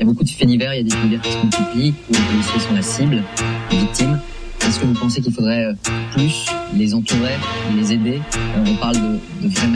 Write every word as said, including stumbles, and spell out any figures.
y a beaucoup de faits divers, il y a des faits divers qui se multiplient, où les policiers sont la cible, les victimes. Est-ce que vous pensez qu'il faudrait plus les entourer, les aider? On parle de, de vrais